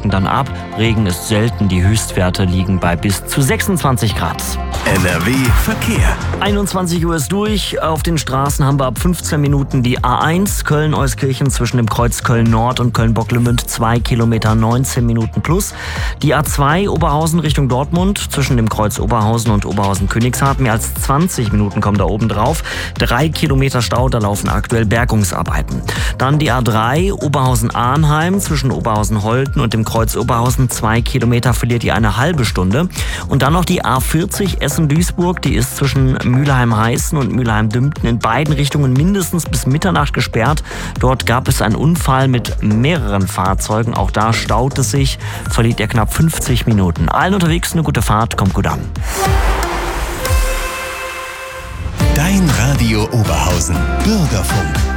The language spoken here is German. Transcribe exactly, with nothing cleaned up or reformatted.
Wolken dann ab. Regen ist selten, die Höchstwerte liegen bei bis zu sechsundzwanzig Grad. N R W Verkehr. einundzwanzig Uhr ist durch. Auf den Straßen haben wir ab fünfzehn Minuten die A eins Köln-Euskirchen zwischen dem Kreuz Köln-Nord und Köln-Bocklemünd zwei Kilometer neunzehn Minuten plus. Die A zwei Oberhausen Richtung Dortmund zwischen dem Kreuz Oberhausen und Oberhausen-Königshardt. Mehr als zwanzig Minuten kommen da oben drauf. Drei Kilometer Stau, da laufen aktuell Bergungsarbeiten. Dann die A drei Oberhausen-Arnheim zwischen Oberhausen-Holten und dem Kreuz Oberhausen. Zwei Kilometer verliert ihr eine halbe Stunde. Und dann noch die A vierzig Essen-Duisburg. Die ist zwischen Mülheim-Heißen und Mülheim-Dümpten in beiden Richtungen mindestens bis Mitternacht gesperrt. Dort gab es einen Unfall mit mehreren Fahrzeugen. Auch da staut es sich. Verliert ihr knapp fünfzig Minuten. Allen unterwegs eine gute Fahrt. Kommt gut an. Dein Radio Oberhausen. Bürgerfunk.